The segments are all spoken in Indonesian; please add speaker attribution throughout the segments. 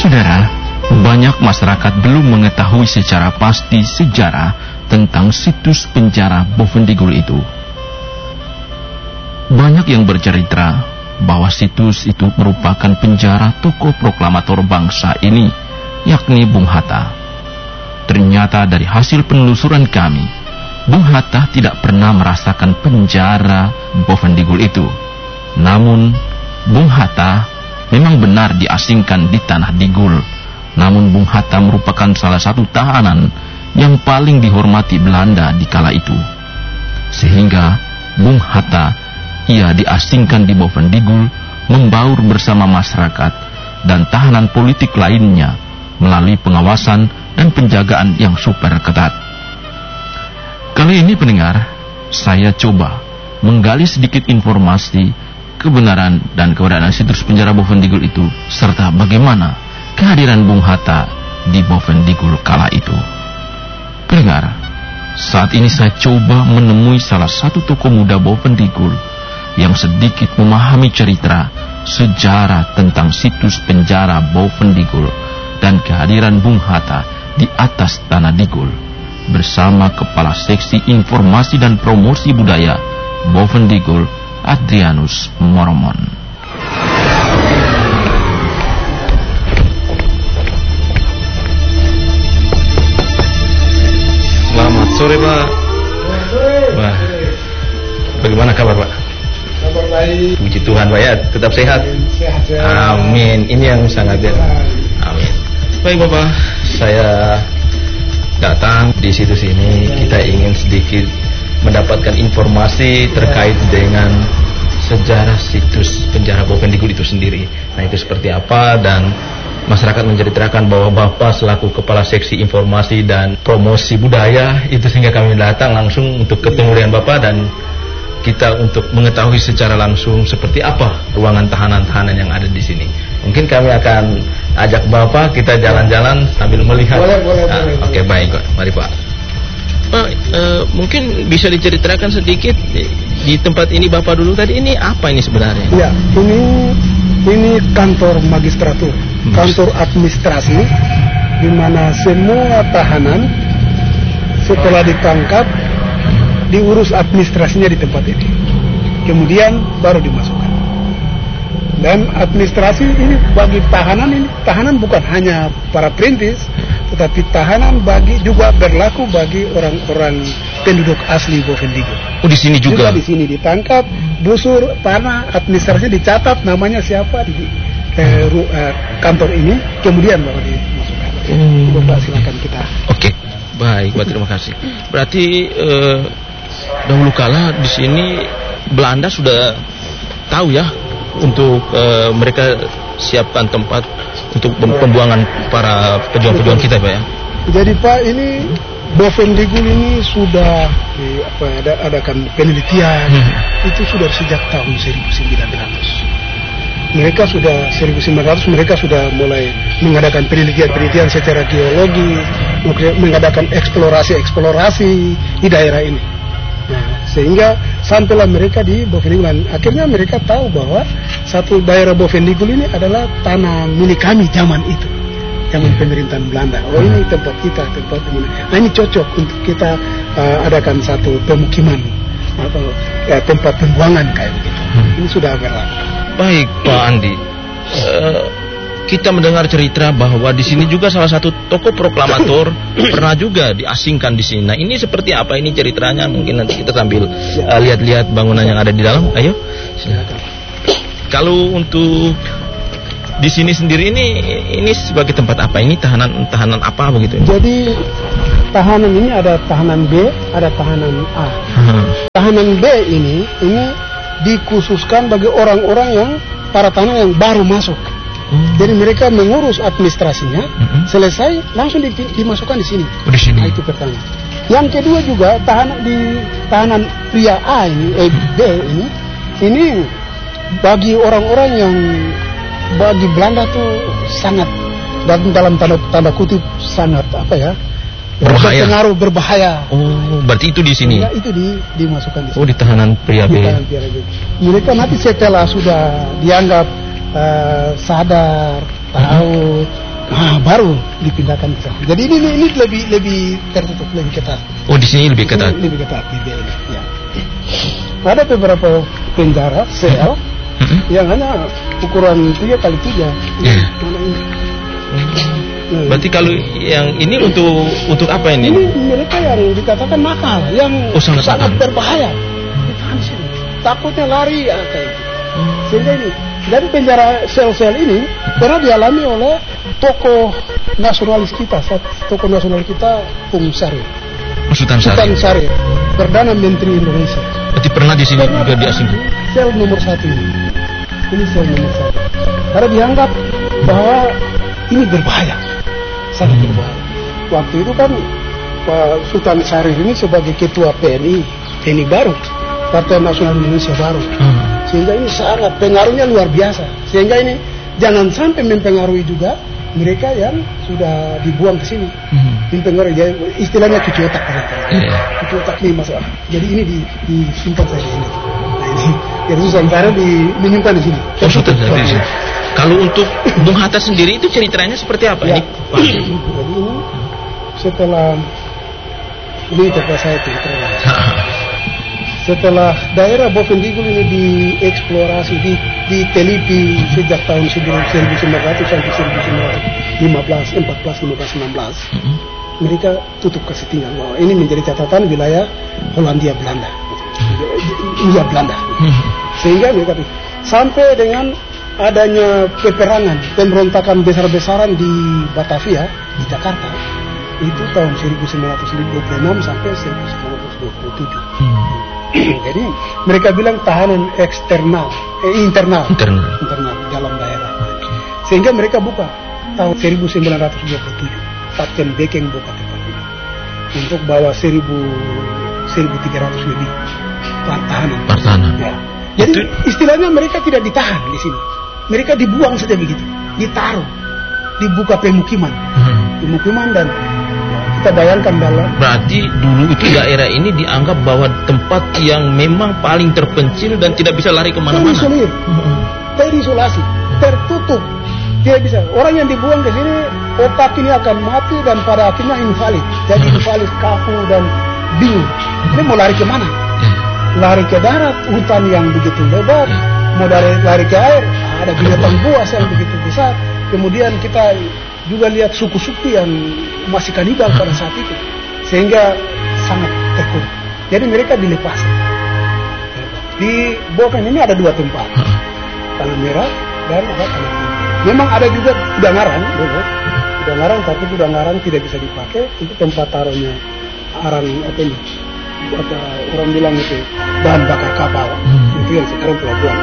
Speaker 1: Saudara, banyak masyarakat belum mengetahui secara pasti sejarah tentang situs penjara Bovendigul itu. Banyak yang bercerita bahwa situs itu merupakan penjara tokoh proklamator bangsa ini, yakni Bung Hatta. Ternyata dari hasil penelusuran kami, Bung Hatta tidak pernah merasakan penjara Bovendigul itu. Namun, Bung Hatta memang benar diasingkan di Tanah Digul. Namun Bung Hatta merupakan salah satu tahanan yang paling dihormati Belanda di kala itu. Sehingga Bung Hatta ia diasingkan di Bovendigul, membaur bersama masyarakat dan tahanan politik lainnya melalui pengawasan dan penjagaan yang super ketat. Kali ini pendengar, saya coba menggali sedikit informasi kebenaran dan keberadaan situs penjara Bovendigul itu, serta bagaimana kehadiran Bung Hatta di Bovendigul kala itu. Pendengar, saat ini saya coba menemui salah satu tokoh muda Bovendigul yang sedikit memahami cerita sejarah tentang situs penjara Bovendigul dan kehadiran Bung Hatta di atas Tanah Digul, bersama Kepala Seksi Informasi dan Promosi Budaya Bovendigul, Adrianus Moromon.
Speaker 2: Selamat sore, Pak. Wah, bagaimana kabar, Pak?
Speaker 3: Kabar baik.
Speaker 2: Puji Tuhan, Pak, ya, tetap sehat.
Speaker 3: Sehat.
Speaker 2: Amin. Ini yang sangat amin. Baik, Bapak, saya datang di situs ini. Kita ingin sedikit mendapatkan informasi terkait dengan sejarah situs penjara Bovendigul itu sendiri. Nah, itu seperti apa, dan masyarakat menceritakan bahwa Bapak selaku Kepala Seksi Informasi dan Promosi Budaya itu, sehingga kami datang langsung untuk ketemu dengan Bapak dan kita untuk mengetahui secara langsung seperti apa ruangan tahanan-tahanan yang ada di sini. Mungkin kami akan ajak Bapak kita jalan-jalan sambil melihat.
Speaker 3: Boleh.
Speaker 2: Oke, baik, mari Pak. Pak, mungkin bisa diceritakan sedikit di tempat ini Bapak dulu tadi, ini apa ini sebenarnya?
Speaker 3: Ya, ini kantor magistratur, kantor administrasi, di mana semua tahanan setelah ditangkap diurus administrasinya di tempat ini, kemudian baru dimasukkan. Dan administrasi ini bagi tahanan, ini tahanan bukan hanya para perintis, tetapi tahanan juga berlaku bagi orang-orang penduduk asli Bovendigul.
Speaker 2: Oh, di sini juga?
Speaker 3: Di sini ditangkap, busur, tanah, administrasinya dicatat, namanya siapa di kantor ini, kemudian baru dimasukkan. Bapak silakan kita.
Speaker 2: Oke, baik, Pak, terima kasih. Berarti dahulu kala di sini Belanda sudah tahu ya untuk mereka siapkan tempat untuk pembuangan para pejuang-pejuang kita, Pak, ya.
Speaker 3: Jadi Pak, ini Bovendigul ini sudah adakan penelitian itu sudah sejak tahun 1900. Mereka sudah mulai mengadakan penelitian secara geologi, mengadakan eksplorasi di daerah ini. Nah, sehingga sampailah mereka di Bovendigul. Akhirnya mereka tahu bahwa satu daerah Bovendigul ini adalah tanah milik kami zaman itu, zaman pemerintahan Belanda. Oh, ini tempat kita, tempat ini. Nah, ini cocok untuk kita adakan satu pemukiman atau tempat pembuangan kayak begitu. Ini sudah berlaku.
Speaker 2: Baik, Pak Andi. Kita mendengar cerita bahwa di sini juga salah satu tokoh proklamator pernah juga diasingkan di sini. Nah, ini seperti apa ini ceritanya? Mungkin nanti kita sambil lihat-lihat bangunan yang ada di dalam. Ayo, silakan. Kalau untuk di sini sendiri ini sebagai tempat apa? Ini tahanan apa begitu?
Speaker 3: Jadi tahanan ini ada tahanan B, ada tahanan A. Tahanan B ini dikhususkan bagi orang-orang yang para tahanan yang baru masuk. Jadi mereka mengurus administrasinya, selesai langsung dimasukkan di sini.
Speaker 2: Di sini.
Speaker 3: Nah, itu pertama. Yang kedua juga tahanan pria A B ini bagi orang-orang yang bagi Belanda tuh sangat dalam tanda kutip sangat berpengaruh, berbahaya.
Speaker 2: Oh, berarti itu di sini.
Speaker 3: Ya, itu dimasukkan di sini.
Speaker 2: Oh, di tahanan pria B.
Speaker 3: Mereka nanti setelah sudah dianggap sadar, tahu, baru dipindahkan ke sana. Jadi ini lebih tertutup, lebih ketat.
Speaker 1: Oh, di sini lebih ketat.
Speaker 3: Lebih ketat di BNI. Ya. Ada beberapa penjara sel yang hanya ukuran 3x3.
Speaker 1: Berarti kalau yang ini untuk apa ini?
Speaker 3: Ini mereka yang dikatakan nakal, yang sangat berbahaya. Ditahan di sini. Takutnya lari kayak gitu. Sehingga ini dari penjara sel-sel ini pernah dialami oleh tokoh nasionalis kita, Bung Sarir.
Speaker 1: Sultan Sarir,
Speaker 3: Perdana Menteri Indonesia.
Speaker 1: Berarti pernah di sini juga diasingkan.
Speaker 3: Sel nomor 1 ini. Ini sel nomor 1. Karena dianggap bahwa ini berbahaya, sangat berbahaya. Waktu itu kan Pak Sultan Sarir ini sebagai ketua PNI baru, Partai Nasional Indonesia baru. Sehingga ini sangat pengaruhnya luar biasa. Sehingga ini jangan sampai mempengaruhi juga mereka yang sudah dibuang ke sini. Mempengaruhi, istilahnya cuci otak. Cuci otak ini masalah. Jadi ini disimpan saja ini. Nah ini, jadi Sultan Sarir menyimpan di sini.
Speaker 1: Sultan Sarir di sini. Kalau untuk Bung Hatta sendiri itu ceritanya seperti apa?
Speaker 3: Ya.
Speaker 1: Ini
Speaker 3: setelah ini tempat saya cerita. Setelah daerah Bovendigul ini dieksplorasi, ditelipi sejak tahun 1900 sampai 1915, 16, mereka tutup kasih tinggal bahwa ini menjadi catatan wilayah Hollandia Belanda, India Belanda. Sehingga mereka sampai dengan adanya peperangan, pemberontakan besar-besaran di Batavia, di Jakarta, itu tahun 1926 sampai 1927. Jadi mereka bilang tahanan internal dalam daerah. Sehingga mereka buka tahun 1927, Kapten Bekeng buka tempat ini untuk bawa 1.300 lebih pertahanan. Ya. Jadi istilahnya mereka tidak ditahan di sini, mereka dibuang saja begitu, ditaruh, dibuka pemukiman dan kita bayangkan dalam.
Speaker 1: Berarti dulu itu daerah ini dianggap bahwa tempat yang memang paling terpencil dan tidak bisa lari kemana-mana.
Speaker 3: Terisolasi, tertutup, tidak bisa. Orang yang dibuang ke sini otak ini akan mati dan pada akhirnya invalid. Jadi invalid, kaku dan bingung. Ini mau lari kemana? Lari ke darat, hutan yang begitu lebar. Mau lari ke air, ada binatang buas yang begitu besar. Kemudian kita juga lihat suku-suku yang masih kanibal pada saat itu, sehingga sangat terkurung. Jadi mereka dilepas. Di Boven ini ada 2 tempat, Tanah Merah dan ada Tanah Tinggi. Memang ada juga Kudangaran, tapi Kudangaran tidak bisa dipakai untuk tempat taruhnya arang apa ini, orang bilang itu bahan bakar kapal, itu yang sekarang pelabuhan.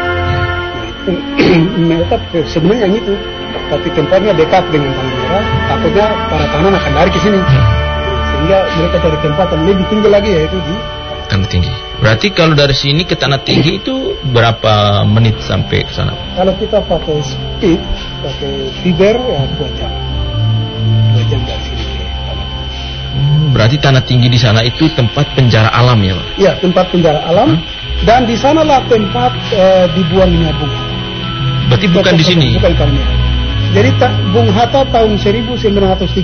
Speaker 3: Mereka sebenarnya yang itu, tapi tempatnya dekat dengan Tanah Merah, takutnya para tahanan akan lari ke sini, sehingga mereka cari tempat yang lebih tinggi lagi, yaitu di
Speaker 1: Tanah Tinggi. Berarti kalau dari sini ke Tanah Tinggi itu berapa menit sampai ke sana?
Speaker 3: Kalau kita pakai speed, pakai fiber ya 2 jam. 2 jam dari sini ke Tanah Tinggi.
Speaker 1: Berarti Tanah Tinggi di sana itu tempat penjara alam ya, Pak?
Speaker 3: Iya, tempat penjara alam, dan di sanalah tempat dibuangnya Bung Hatta.
Speaker 1: Berarti bukan di sini?
Speaker 3: Bukan Tanah Merah. Jadi Bung Hatta tahun 1935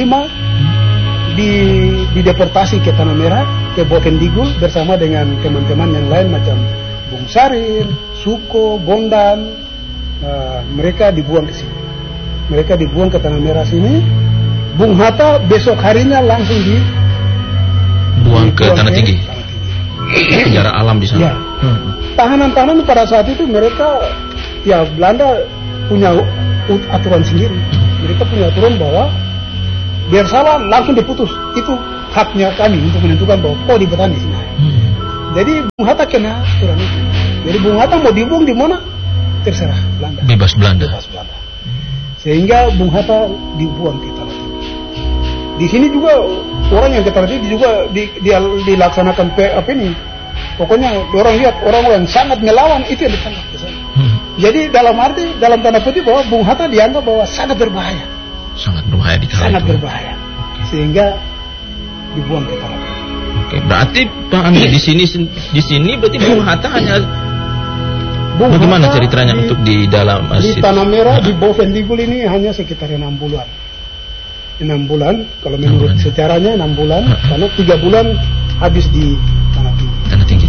Speaker 3: dideportasi ke Tanah Merah, ke Bovendigul bersama dengan teman-teman yang lain macam Bung Sarir, Suko, Bondan. Mereka dibuang ke sini. Mereka dibuang ke Tanah Merah sini. Bung Hatta besok harinya langsung
Speaker 1: dibuang ke Tanah Tinggi. Penjara alam di sana. Ya.
Speaker 3: Tahanan-tahanan pada saat itu mereka, ya Belanda punya aturan sendiri. Mereka punya aturan bahwa biar salah langsung diputus. Itu haknya kami untuk menentukan bahwa kau ditahan di sini. Jadi Bung Hatta kena aturan itu. Jadi Bung Hatta mau dibuang di mana terserah Belanda.
Speaker 1: Bebas Belanda.
Speaker 3: Sehingga Bung Hatta dibuang ke Tanah Tinggi. Di sini juga orang yang ke Tanah Tinggi juga dilaksanakan apa ini. Pokoknya orang lihat orang yang sangat melawan itu yang ditangkap ke sana. Jadi dalam tanda kutip bahwa Bung Hatta dianggap bahwa sangat berbahaya.
Speaker 1: Sangat berbahaya di kala
Speaker 3: sangat
Speaker 1: itu.
Speaker 3: Berbahaya. Sehingga dibuang ke Tanah Merah.
Speaker 1: Oke, berarti Pak Andi di sini berarti Bung Hatta hanya bagaimana ceritanya untuk di dalam
Speaker 3: di Tanah Merah di Bovendigul ini hanya sekitar 6 bulan. 6 bulan. Kalau menurut sejarahnya 6 bulan, karena 3 bulan habis di Tanah Tinggi.
Speaker 1: Tanah Tinggi.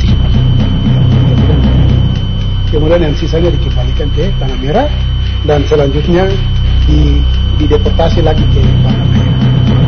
Speaker 3: Kemudian yang sisanya dikembalikan ke Tanah Merah dan selanjutnya dideportasi lagi ke Tanah Merah.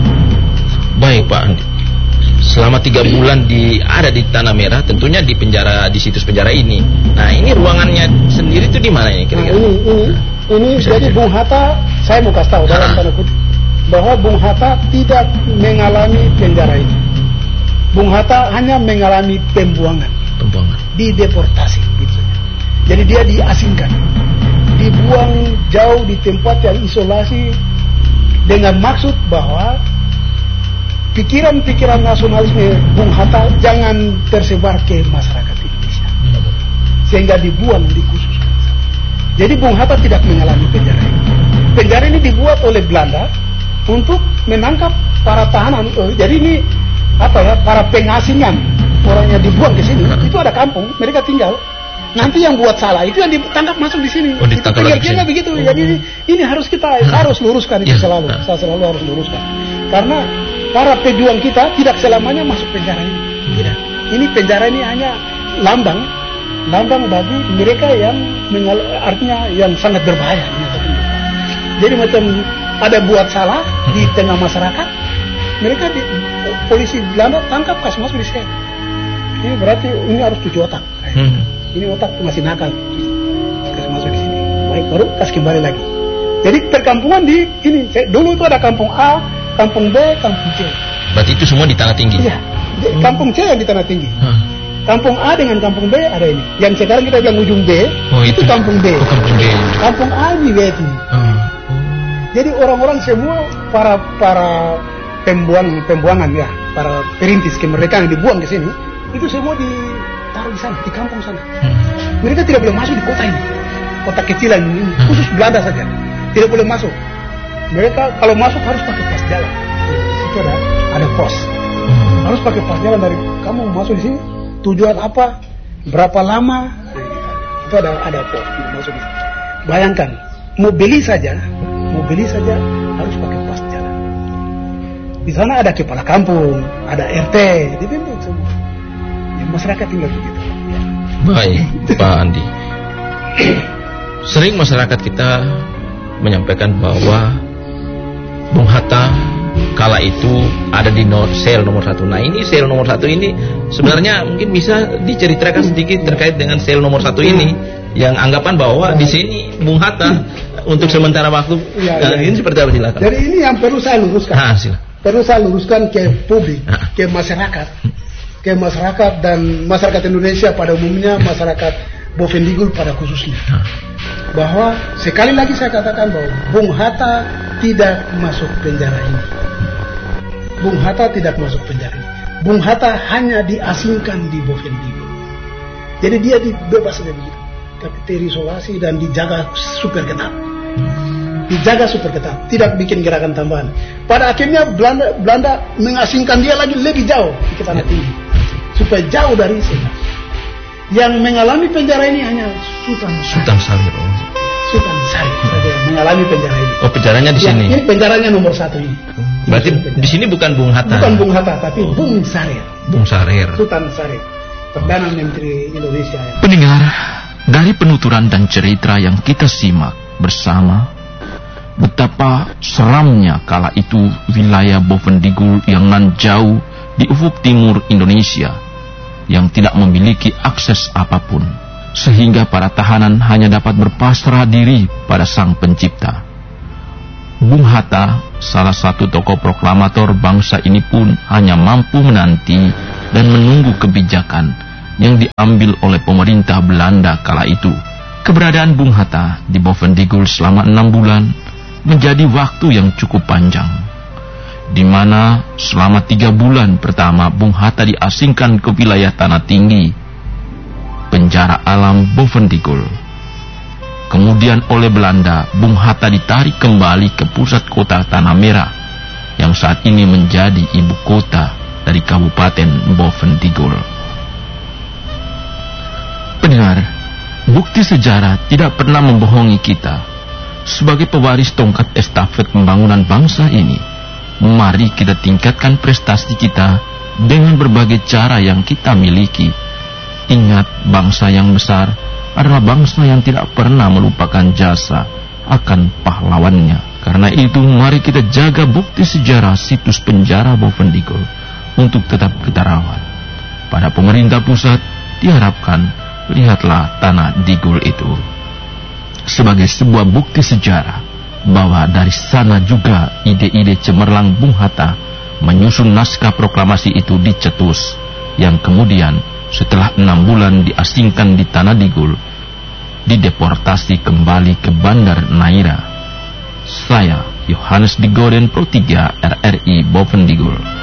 Speaker 2: Baik Pak Andi. Selama 3 bulan ada di Tanah Merah, tentunya di penjara, di situs penjara ini. Nah, ini ruangannya sendiri itu di mana ya kira-kira?
Speaker 3: Ini jadi Bung Hatta, saya mau kasih tahu dalam tanda kutip bahwa Bung Hatta tidak mengalami penjara ini. Bung Hatta hanya mengalami pembuangan. Dideportasi gitu saja. Jadi dia diasingkan, dibuang jauh di tempat yang isolasi dengan maksud bahwa pikiran-pikiran nasionalisme Bung Hatta jangan tersebar ke masyarakat Indonesia, sehingga dibuang, dikhususkan. Jadi Bung Hatta tidak mengalami penjara ini. Penjara ini dibuat oleh Belanda untuk menangkap para tahanan. Jadi ini para pengasingan, orangnya dibuang ke sini. Itu ada kampung, mereka tinggal. Nanti yang buat salah itu yang ditangkap masuk di sini. Itu pengertiannya begitu. Jadi ini harus kita harus luruskan itu selalu. Saya selalu harus luruskan. Karena para pejuang kita tidak selamanya masuk penjara ini. Tidak. Ini penjara ini hanya lambang bagi mereka yang artinya yang sangat berbahaya. Jadi macam ada buat salah di tengah masyarakat, mereka polisi Belanda tangkap, kasih masuk di sel. Ini berarti ini harus cuci otak. Ini otak masih nakal, kasih masuk di sini. Baik, baru kasih kembali lagi. Jadi perkampungan di ini. Dulu itu ada kampung A, kampung B, kampung C.
Speaker 2: Berarti itu semua di Tanah Tinggi?
Speaker 3: Iya, kampung C yang di Tanah Tinggi. Kampung A dengan kampung B ada ini. Yang sekarang kita bilang ujung B, itu kampung B.
Speaker 2: Kampung B.
Speaker 3: Kampung A ini B ini. Jadi orang-orang semua para pembuangan ya, para perintis kemerdekaan yang dibuang ke sini, itu semua ditaruh di sana, di kampung sana. Mereka tidak boleh masuk di kota ini, kota kecilan ini, khusus Belanda saja, tidak boleh masuk. Mereka kalau masuk harus pakai pas jalan. Di situ ada pos, harus pakai pas jalan dari kamu masuk di sini. Tujuan apa? Berapa lama? Itu ada pos masuk di sini. Bayangkan, mau beli saja harus pakai pas jalan. Di sana ada kepala kampung, ada RT, dibentuk semua. Yang masyarakat tinggal begitu. Ya.
Speaker 2: Baik, Pak Andi. Sering masyarakat kita menyampaikan bahwa Bung Hatta kala itu ada di sel nomor 1. Nah, ini sel nomor 1 ini sebenarnya mungkin bisa diceritakan sedikit terkait dengan sel nomor 1 ini, yang anggapan bahwa di sini Bung Hatta untuk sementara waktu. Ini seperti apa, silakan.
Speaker 3: Jadi ini yang perlu saya luruskan. Perlu saya luruskan ke publik, ke masyarakat dan masyarakat Indonesia pada umumnya, masyarakat Bovendigul pada khususnya. Bahwa sekali lagi saya katakan bahwa Bung Hatta tidak masuk penjara ini. Bung Hatta tidak masuk penjara ini. Bung Hatta hanya diasingkan di Bovendigul. Jadi dia dibebas saja begitu, tapi terisolasi dan dijaga super ketat. Tidak bikin gerakan tambahan. Pada akhirnya Belanda mengasingkan dia lagi lebih jauh ke Tanah Tinggi, supaya jauh dari sini. Yang mengalami penjara ini hanya Sultan Salir saja yang mengalami penjara ini.
Speaker 2: Oh, penjaranya di sini.
Speaker 3: Ini penjaranya nomor 1 ini.
Speaker 2: Berarti di sini bukan Bung Hatta.
Speaker 3: Bukan Bung Hatta, tapi Bung Sarir. Sultan Sarir, Perdana Menteri Indonesia.
Speaker 1: Pendengar, dari penuturan dan cerita yang kita simak bersama, betapa seramnya kala itu wilayah Bovendigul yang nan jauh di ufuk timur Indonesia, yang tidak memiliki akses apapun, sehingga para tahanan hanya dapat berpasrah diri pada Sang Pencipta. Bung Hatta, salah satu tokoh proklamator bangsa ini pun hanya mampu menanti dan menunggu kebijakan yang diambil oleh pemerintah Belanda kala itu. Keberadaan Bung Hatta di Bovendigul selama 6 bulan menjadi waktu yang cukup panjang, di mana selama 3 bulan pertama Bung Hatta diasingkan ke wilayah Tanah Tinggi, penjara alam Bovendigul. Kemudian oleh Belanda, Bung Hatta ditarik kembali ke pusat kota Tanah Merah, yang saat ini menjadi ibu kota dari Kabupaten Bovendigul. Pendengar, bukti sejarah tidak pernah membohongi kita. Sebagai pewaris tongkat estafet pembangunan bangsa ini, mari kita tingkatkan prestasi kita dengan berbagai cara yang kita miliki. Ingat, bangsa yang besar adalah bangsa yang tidak pernah melupakan jasa akan pahlawannya. Karena itu, mari kita jaga bukti sejarah situs penjara Bovendigul untuk tetap kita rawat. Pada pemerintah pusat diharapkan, lihatlah tanah Digul itu sebagai sebuah bukti sejarah bahwa dari sana juga ide-ide cemerlang Bung Hatta menyusun naskah proklamasi itu dicetus, yang kemudian setelah 6 bulan diasingkan di tanah Digul, dideportasi kembali ke Bandar Naira. Saya Yohanes Digoden Pro 3 RRI Bovendigul.